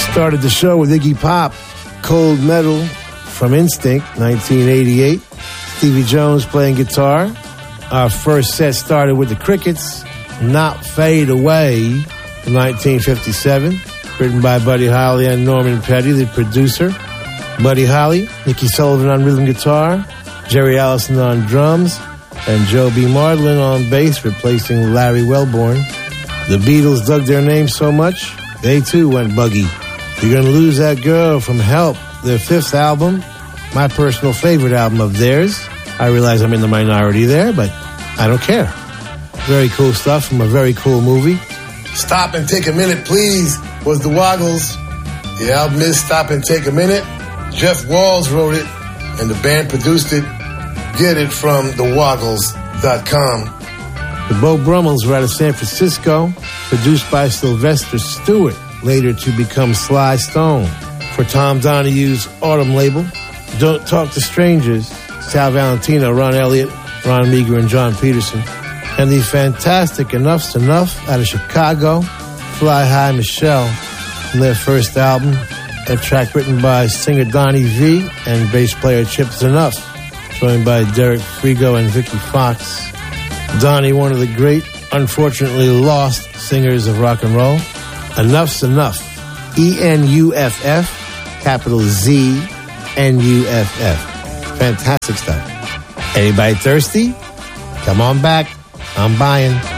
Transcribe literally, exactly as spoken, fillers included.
Started the show with Iggy Pop, Cold Metal from Instinct, nineteen eighty-eight. Stevie Jones playing guitar. Our first set started with the Crickets, Not Fade Away from nineteen fifty-seven, written by Buddy Holly and Norman Petty, the producer. Buddy Holly, Nicky Sullivan on rhythm guitar, Jerry Allison on drums, and Joe B. Marlin on bass, replacing Larry Wellborn. The Beatles dug their name so much, they too went buggy. You're Gonna Lose That Girl from Help, their fifth album, my personal favorite album of theirs. I realize I'm in the minority there, but I don't care. Very cool stuff from a very cool movie. Stop and Take a Minute, Please was the Woggles. The album is Stop and Take a Minute. Jeff Walls wrote it, and the band produced it. Get it from the woggles dot com. The Beau Brummels were out of San Francisco, produced by Sylvester Stewart, later to become Sly Stone. For Tom Donahue's Autumn label, Don't Talk to Strangers, Sal Valentino, Ron Elliott, Ron Meager, and John Peterson. And the fantastic Enough's Enough out of Chicago, Fly High Michelle, from their first album, a track written by singer Donnie V and bass player Chip Z'Nuff, joined by Derek Frigo and Vicky Fox. Donnie, one of the great, unfortunately lost singers of rock and roll. Enough's Enough. E N U F F, capital Z, N U F F. Fantastic stuff. Anybody thirsty? Come on back. I'm buying.